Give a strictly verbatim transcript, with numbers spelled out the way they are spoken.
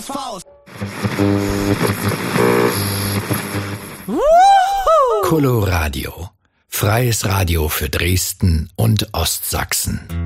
Faust. Coloradio. Freies Radio für Dresden und Ostsachsen.